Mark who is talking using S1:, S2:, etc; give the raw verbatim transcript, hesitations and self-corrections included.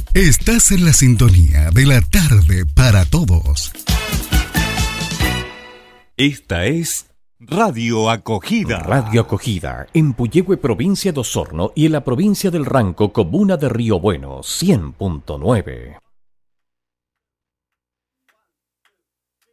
S1: Estás en la sintonía de la tarde para todos.
S2: Esta es Radio Acogida.
S3: Radio Acogida, en Puyehue, provincia de Osorno, y en la provincia del Ranco, comuna de Río Bueno, cien punto nueve.